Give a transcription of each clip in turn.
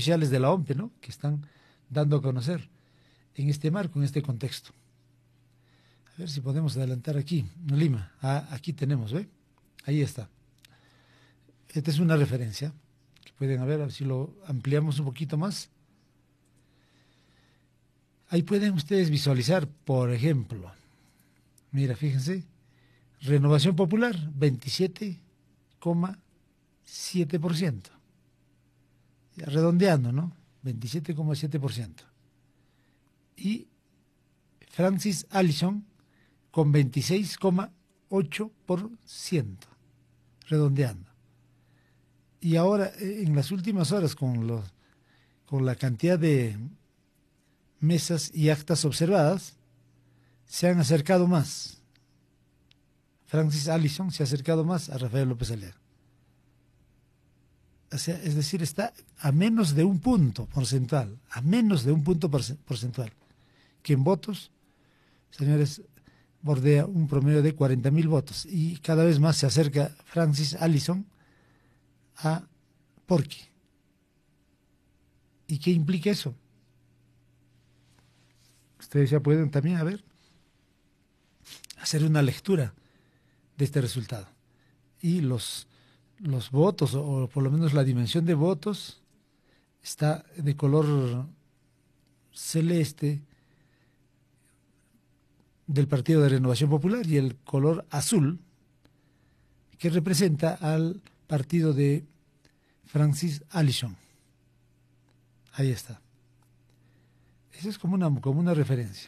oficiales de la OMPE, ¿no?, que están dando a conocer en este marco, en este contexto. A ver si podemos adelantar aquí, Lima. Aquí tenemos, ¿ve? Ahí está. Esta es una referencia que pueden ver si lo ampliamos un poquito más. Ahí pueden ustedes visualizar, por ejemplo, mira, fíjense, Renovación Popular, 27,7%. Redondeando, ¿no? 27,7%. Y Francis Allison con 26,8%, redondeando. Y ahora, en las últimas horas, con la cantidad de mesas y actas observadas, se han acercado más. Francis Allison se ha acercado más a Rafael López Aliaga. O sea, es decir, está a menos de un punto porcentual, a menos de un punto porcentual, que en votos, señores, bordea un promedio de 40.000 votos, y cada vez más se acerca Francis Allison a Porky. ¿Y qué implica eso? Ustedes ya pueden también, a ver, hacer una lectura de este resultado. Y los votos, o por lo menos la dimensión de votos, está de color celeste del Partido de Renovación Popular, y el color azul que representa al partido de Francis Allison. Ahí está. Eso es como una referencia.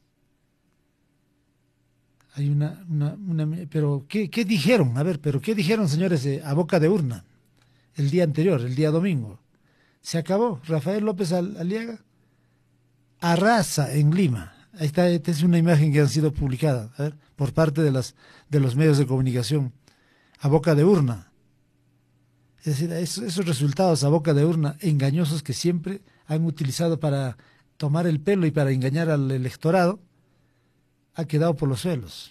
Hay pero ¿qué dijeron? A ver, pero ¿qué dijeron, señores, a boca de urna el día anterior, el día domingo? Se acabó. Rafael López Aliaga arrasa en Lima. Ahí está, esta es una imagen que ha sido publicada, a ver, por parte de los medios de comunicación a boca de urna. Es decir, esos resultados a boca de urna engañosos que siempre han utilizado para tomar el pelo y para engañar al electorado, ha quedado por los suelos.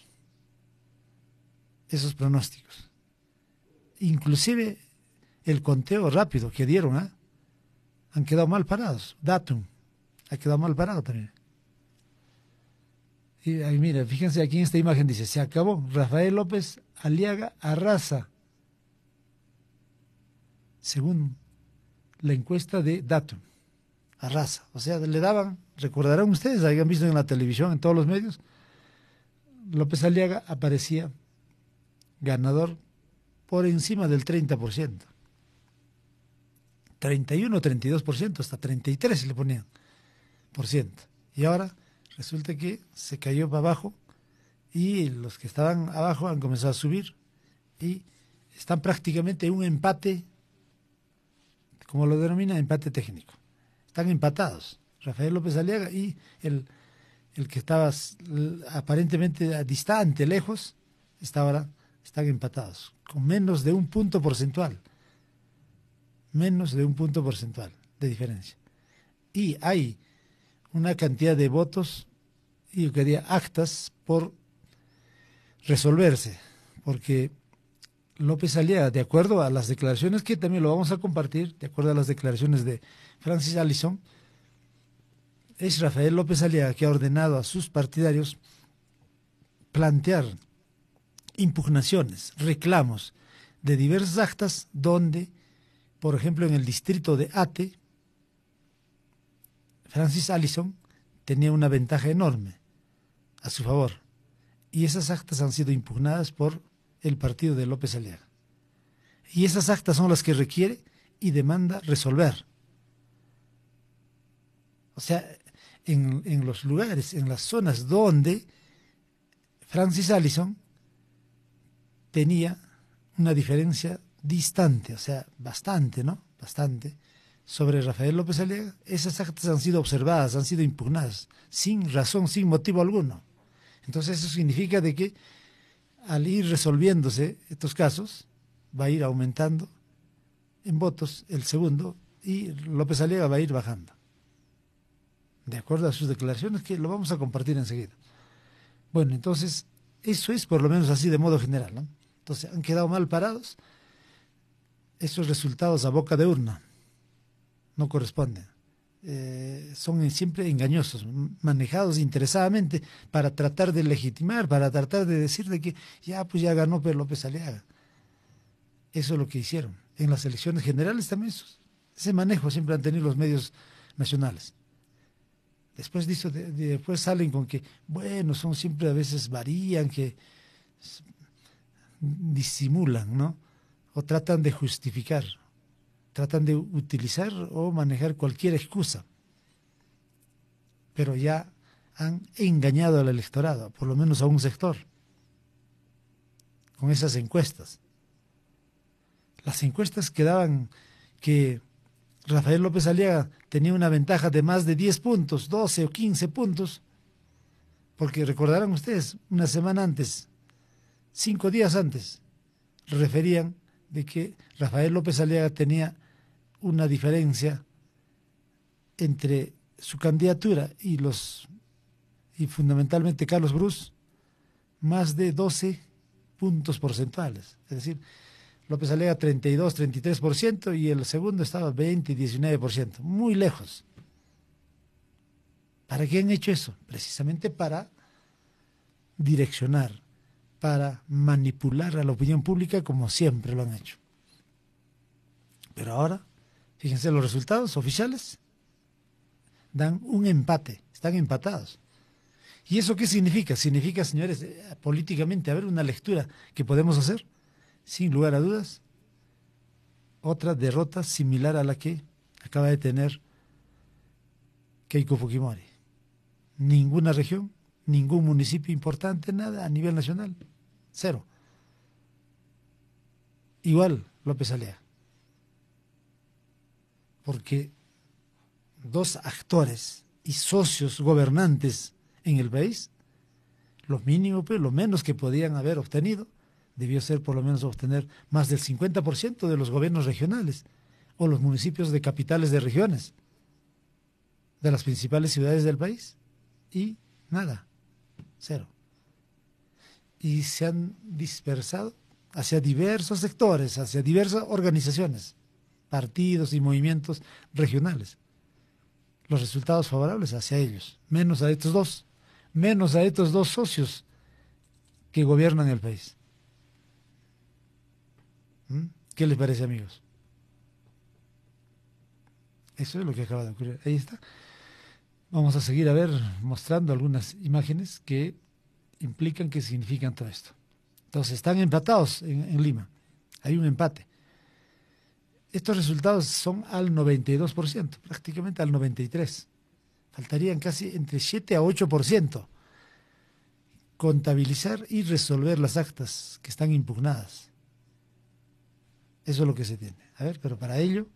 Esos pronósticos. Inclusive el conteo rápido que dieron, han quedado mal parados. Datum ha quedado mal parado también. Y ahí, mira, fíjense aquí en esta imagen, dice, se acabó. Rafael López Aliaga arrasa, según la encuesta de Datum. Arrasa. O sea, le daban, recordarán ustedes, hayan visto en la televisión, en todos los medios, López Aliaga aparecía ganador por encima del 30%. 31, 32%, hasta 33 le ponían por ciento. Y ahora resulta que se cayó para abajo, y los que estaban abajo han comenzado a subir, y están prácticamente en un empate, como lo denomina, empate técnico. Están empatados, Rafael López Aliaga y el que estaba aparentemente distante, lejos, están empatados, con menos de un punto porcentual. Menos de un punto porcentual de diferencia. Y hay una cantidad de votos, y yo quería actas por resolverse, porque López Aliaga, de acuerdo a las declaraciones que también lo vamos a compartir, de acuerdo a las declaraciones de Francis Allison, es Rafael López Aliaga que ha ordenado a sus partidarios plantear impugnaciones, reclamos de diversas actas donde, por ejemplo, en el distrito de Ate, Francis Allison tenía una ventaja enorme a su favor, y esas actas han sido impugnadas por el partido de López Aliaga. Y esas actas son las que requiere y demanda resolver. O sea, en los lugares, en las zonas donde Francis Allison tenía una diferencia distante, o sea, bastante, ¿no? Bastante, sobre Rafael López Aliaga, esas actas han sido observadas, han sido impugnadas, sin razón, sin motivo alguno. Entonces eso significa de que al ir resolviéndose estos casos, va a ir aumentando en votos el segundo, y López Aliaga va a ir bajando. De acuerdo a sus declaraciones, que lo vamos a compartir enseguida. Bueno, entonces, eso es por lo menos así de modo general, ¿no? Entonces, han quedado mal parados esos resultados a boca de urna. no corresponden. Son siempre engañosos, manejados interesadamente para tratar de legitimar, para tratar de decir de que pues ya ganó Pedro López Aliaga. Eso es lo que hicieron. En las elecciones generales también ese manejo siempre han tenido los medios nacionales. Después después salen con que, bueno, son siempre a veces varían, que disimulan, ¿no? O tratan de justificar, tratan de utilizar o manejar cualquier excusa. Pero ya han engañado al electorado, por lo menos a un sector, con esas encuestas. Las encuestas que daban que Rafael López Aliaga tenía una ventaja de más de 10 puntos, 12 o 15 puntos, porque recordarán ustedes, una semana antes, 5 días antes, referían de que Rafael López Aliaga tenía una diferencia entre su candidatura y fundamentalmente Carlos Brus, más de 12 puntos porcentuales. Es decir, López Aliaga 32, 33% y el segundo estaba 20, 19%, muy lejos. ¿Para qué han hecho eso? Precisamente para direccionar, para manipular a la opinión pública como siempre lo han hecho. Pero ahora, fíjense, los resultados oficiales dan un empate, están empatados. ¿Y eso qué significa? Significa, señores, políticamente, a ver, una lectura que podemos hacer, sin lugar a dudas, otra derrota similar a la que acaba de tener Keiko Fujimori. Ninguna región, ningún municipio importante, nada a nivel nacional, cero. Igual López Aliaga. Porque dos actores y socios gobernantes en el país, lo mínimo, pero lo menos que podían haber obtenido, debió ser por lo menos obtener más del 50% de los gobiernos regionales o los municipios de capitales de regiones de las principales ciudades del país. Y nada, cero. Y se han dispersado hacia diversos sectores, hacia diversas organizaciones, partidos y movimientos regionales. Los resultados favorables hacia ellos, menos a estos dos socios que gobiernan el país. ¿Qué les parece, amigos? Eso es lo que acaba de ocurrir. Ahí está. Vamos a seguir mostrando algunas imágenes que implican qué significan todo esto. Entonces, están empatados en Lima. Hay un empate. Estos resultados son al 92%, prácticamente al 93%. Faltarían casi entre 7 a 8% contabilizar y resolver las actas que están impugnadas. Eso es lo que se tiene. A ver, pero para ello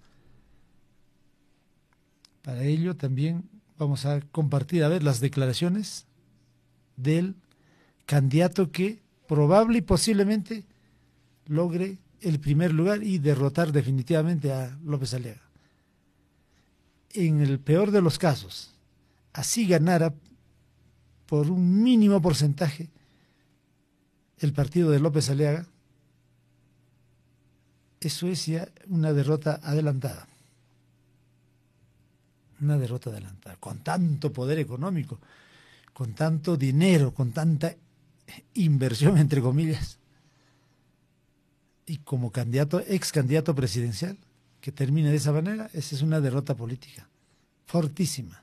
también vamos a compartir, las declaraciones del candidato que probable y posiblemente logre el primer lugar y derrotar definitivamente a López Aliaga. En el peor de los casos, así ganara por un mínimo porcentaje el partido de López Aliaga, eso es ya una derrota adelantada. Una derrota adelantada, con tanto poder económico, con tanto dinero, con tanta inversión, entre comillas, y como ex candidato presidencial, que termine de esa manera, esa es una derrota política, fortísima.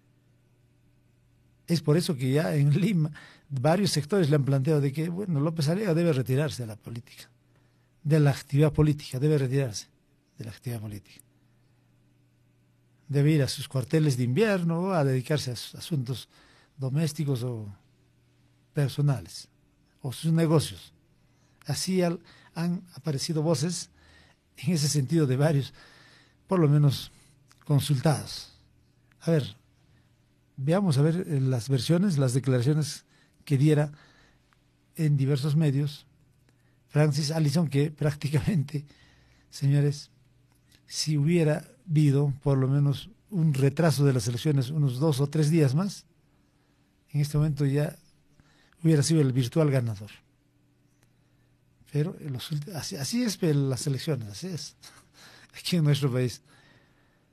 Es por eso que ya en Lima varios sectores le han planteado de que, López Aliaga debe retirarse de la política, de la actividad política, debe retirarse de la actividad política. Debe ir a sus cuarteles de invierno, a dedicarse a sus asuntos domésticos o personales, o sus negocios. Así han aparecido voces en ese sentido de varios, por lo menos consultados. Veamos las versiones, las declaraciones que diera en diversos medios Francis Allison, que prácticamente, señores, si hubiera habido por lo menos un retraso de las elecciones, unos 2 o 3 días más, en este momento ya hubiera sido el virtual ganador. Pero así es las elecciones, así es, aquí en nuestro país.